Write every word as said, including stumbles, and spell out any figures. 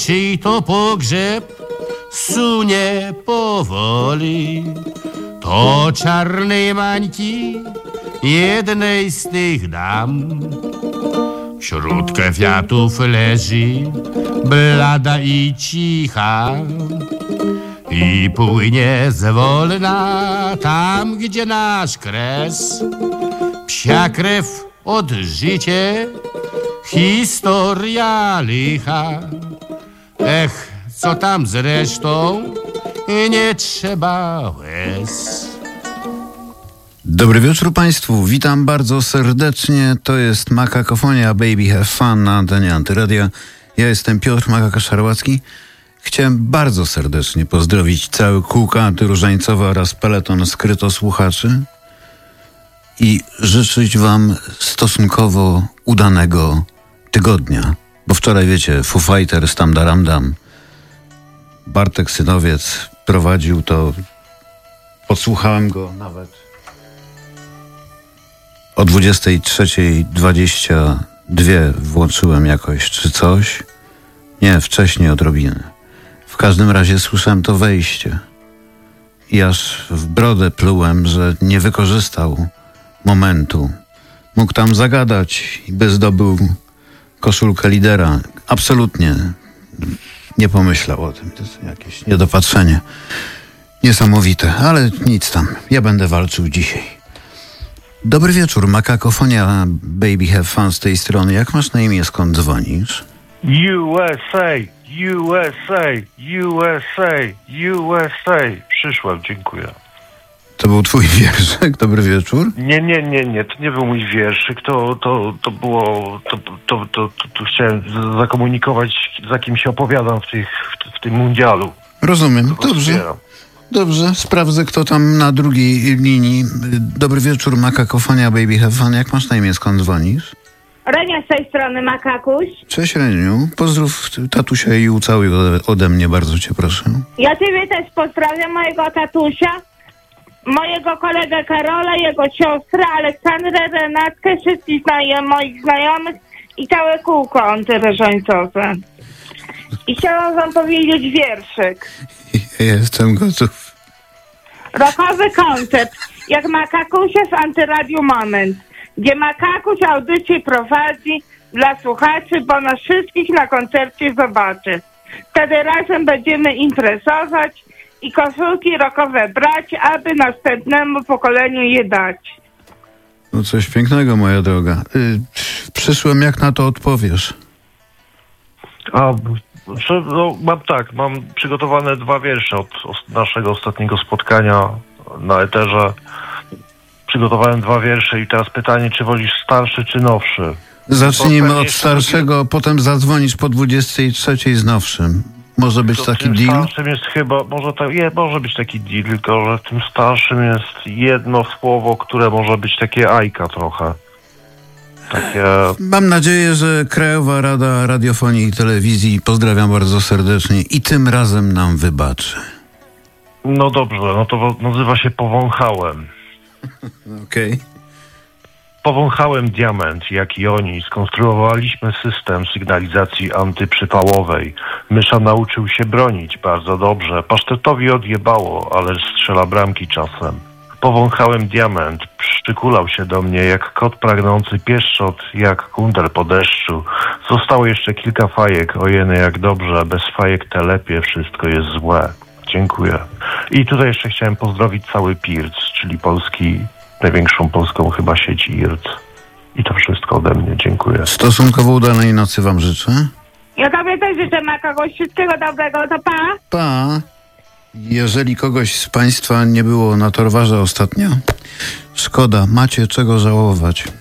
czyj to pogrzeb sunie powoli, to czarnej mańki jednej z tych dam. Wśród kwiatów leży blada i cicha i płynie zwolna tam, gdzie nasz kres. Psia krew od życie, historia licha. Ech, co tam zresztą, nie trzeba łez. Dobry wieczór Państwu, witam bardzo serdecznie. To jest Makakofonia Baby Have Fun na antenie Antyradia. Ja jestem Piotr Makaka-Szarłacki. Chciałem bardzo serdecznie pozdrowić całe kółko antyróżańcowe oraz peleton skrytosłuchaczy i życzyć Wam stosunkowo udanego tygodnia. Bo wczoraj, wiecie, Foo Fighters, tam daram dam. Bartek Synowiec prowadził to, podsłuchałem go nawet o dwudziestej trzeciej dwadzieścia dwie włączyłem jakoś, czy coś. Nie, wcześniej odrobinę. W każdym razie słyszałem to wejście i aż w brodę plułem, że nie wykorzystał momentu. Mógł tam zagadać i by zdobył koszulkę lidera. Absolutnie nie pomyślał o tym. To jest jakieś niedopatrzenie. Niesamowite, ale nic tam. Ja będę walczył dzisiaj. Dobry wieczór, Makakofonia Baby Have Fun z tej strony. Jak masz na imię, skąd dzwonisz? U S A, U S A, U S A, U S A. Przyszłem, dziękuję. To był twój wierszyk? Dobry wieczór? Nie, nie, nie, nie, to nie był mój wierszyk, to, to, to było, to, to, to, to, to chciałem zakomunikować, za kim się opowiadam w, tych, w, w tym mundialu. Rozumiem, dobrze. Wspieram. Dobrze, sprawdzę, kto tam na drugiej linii. Dobry wieczór, Makakofonia Baby Have Fun. Jak masz na imię, skąd dzwonisz? Renia z tej strony, Makakuś. Cześć, Reniu. Pozdrów tatusia i ucałuj ode mnie, bardzo cię proszę. Ja ciebie też pozdrawiam, mojego tatusia, mojego kolegę Karola, jego siostrę, Aleksandrę, Renatkę, wszystkich znaj- moich znajomych i całe kółko antyróżańcowe. I chciałam wam powiedzieć wierszyk. Jestem gotów. Rockowy koncert, jak Makakusia w Antyradiu Moment, gdzie Makakuś audycję prowadzi dla słuchaczy, bo nas wszystkich na koncercie zobaczy. Wtedy razem będziemy imprezować i koszulki rockowe brać, aby następnemu pokoleniu je dać. No coś pięknego, moja droga. Y, przyszłem, jak na to odpowiesz? A, no, mam tak, mam przygotowane dwa wiersze od, od naszego ostatniego spotkania na eterze. Przygotowałem dwa wiersze i teraz pytanie, czy wolisz starszy, czy nowszy? Zacznijmy od starszego, drugi... potem zadzwonisz po dwudziestej trzeciej z nowszym. Może być to taki deal? W tym starszym jest chyba, może, ta, je, może być taki deal, tylko że w tym starszym jest jedno słowo, które może być takie ajka trochę. Takie... Mam nadzieję, że Krajowa Rada Radiofonii i Telewizji, pozdrawiam bardzo serdecznie, i tym razem nam wybaczy. No dobrze, no to nazywa się Powąchałem. Okej. Okay. Powąchałem diament, jak i oni. Skonstruowaliśmy system sygnalizacji antyprzypałowej. Mysza nauczył się bronić bardzo dobrze. Pasztetowi odjebało, ale strzela bramki czasem. Powąchałem diament, przykulał się do mnie jak kot pragnący pieszczot, jak kundel po deszczu. Zostało jeszcze kilka fajek, ojeny jak dobrze, bez fajek telepie, wszystko jest złe. Dziękuję. I tutaj jeszcze chciałem pozdrowić cały P I R C, czyli polski, największą polską chyba sieć I R C. I to wszystko ode mnie. Dziękuję. Stosunkowo udanej nocy wam życzę. Ja tobie też życzę, Makakuś, wszystkiego dobrego, to pa. Pa. Jeżeli kogoś z państwa nie było na Torwarze ostatnio, szkoda, macie czego żałować.